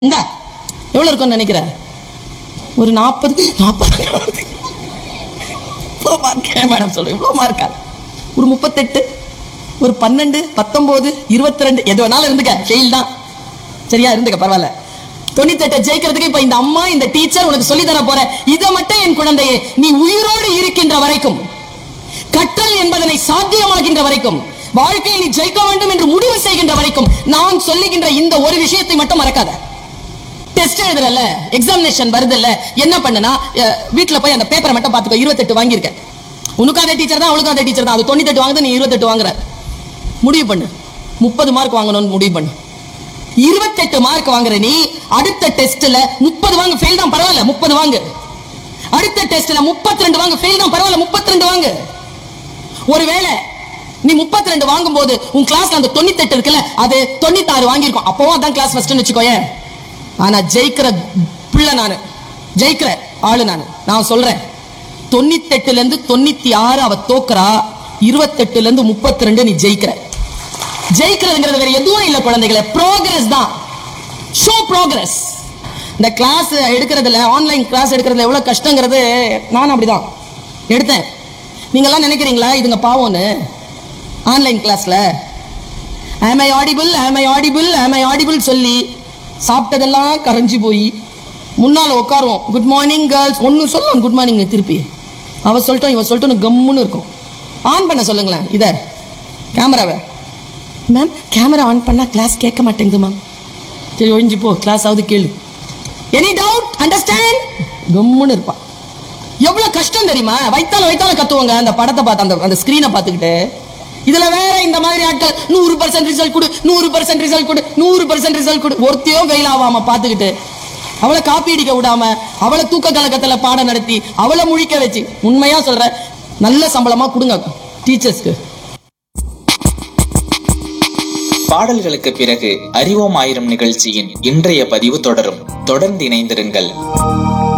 இந்த எவ்வளவு இருக்கும்னு நினைக்கிற? ஒரு 40 மேடம் சொல்றேன். இவ்வளவு மார்க்கா? ஒரு 38, ஒரு 12, 19, 22 எது வேணாலும் இருந்துக்க, ஃபெயில் தான். சரியா இருந்துக்க, பரவாயில்ல. 98 ஜெயிக்கிறதுக்கு இப்ப இந்த அம்மா, இந்த டீச்சர் உனக்கு சொல்லி தர போற இதை மட்டும் என் குழந்தையே, நீ உயிரோடு இருக்கின்ற வரைக்கும், கற்றல் என்பதனை சாத்தியமாகின்ற வரைக்கும், வாழ்க்கையை நீ ஜெயிக்க வேண்டும் என்று முடிவு செய்கின்ற வரைக்கும் நான் சொல்லுகின்ற இந்த ஒரு விஷயத்தை மட்டும் மறக்காத. டெஸ்ட் எழுதுறல, எக்ஸாமினேஷன் வருதுல்ல, என்ன பண்ணுனா வீட்டுல போய் அந்த பேப்பரை மட்டும் பாத்துக்கோ. 28 வாங்கியிருக்க. உனக்கு அதே டீச்சர் தான், அவளுக்கு அதே டீச்சர் தான். அது 98 வாங்குது, நீ 28 வாங்குற. முடிவு பண்ணு, 30 மார்க் வாங்கணும்னு முடிவு பண்ணு. 28 மார்க் வாங்குற நீ அடுத்த டெஸ்ட்ல 30 வாங்க, ஃபெயில் தான் பரவாயில்ல, 30 வாங்கு. அடுத்த டெஸ்ட்ல 32 வாங்க, ஃபெயில் தான் பரவாயில்ல, 32 வாங்கு. ஒருவேளை நீ 32 வாங்கும் போது உன் கிளாஸ்ல அந்த 98 இருக்குல்ல, அது 96 வாங்கியிருக்கும். அப்பவும் அதான் கிளாஸ் ஃபர்ஸ்ட்னு வச்சுக்கோயேன். ஆனா ஜெயிக்கிற பிள்ளை நானு, ஜெயிக்கிற ஆளு நானு. நான் சொல்றேன், 98ல இருந்து 96 அவ தோக்குறா, 28ல இருந்து 32 நீ ஜெயிக்கிற. ஜெயிக்கிறதுங்கிறது வேற எதுவும் இல்ல குழந்தைகளை, ப்ரோக்ரஸ் தான். Show progress. இந்த கிளாஸ் எடுக்கிறதுல, ஆன்லைன் கிளாஸ் எடுக்கிறதுல எவ்வளவு கஷ்டங்கிறது நான் அப்படிதான் எடுத்தேன். நீங்க எல்லாம் நினைக்கிறீங்களா இதுங்க பாவம்னு? ஆன்லைன் கிளாஸ்ல am I audible, am I audible, am I audible சொல்லி சாப்பிட்டதெல்லாம் கரைஞ்சி போய் முன்னால உட்காருவோம். குட் மார்னிங் கேர்ள்ஸ், ஒன்னு சொல்லணும் குட் மார்னிங், திருப்பி அவ சொல்லிட்டோம் இவ சொல்லிட்டோம் கம்முன்னு இருக்கும். ஆன் பண்ண சொல்லுங்களேன் இத கேமராவை. மேம் கேமரா ஆன் பண்ணா கிளாஸ் கேட்க மாட்டேங்குது மேம். சரி ஒழிஞ்சு போ, கிளாஸ் ஆகுது கேளு. Any doubt, understand? கம்முன்னு இருப்பா. எவ்வளவு கஷ்டம் தெரியுமா? வைத்தாலும் கத்துவாங்க அந்த படத்தை பார்த்து, அந்த ஸ்கிரீனை பார்த்துக்கிட்டு. இதுல வேற இந்த மாதிரி ஆட்கள் 100% ரிசல்ட் கொடு, 100% ரிசல்ட் கொடு, 100% ரிசல்ட் கொடு. ஒருத்தையோ ஃபெயில் ஆகாம பார்த்துக்கிட்டு, அவளை காப்பி அடிக்க விடாம, அவளை தூக்க கலக்கத்துல பாடம் நடத்தி, அவளை முழிக்க வச்சு, உண்மையா சொல்ற, நல்ல சம்பளமா கொடுங்க டீச்சர்ஸ்க்கு. பாடல்களுக்கு பிறகு அறிவோம் ஆயிரம் நிகழ்ச்சியின் இன்றைய பதிவு தொடரும். தொடர்ந்து இணைந்திருங்கள்.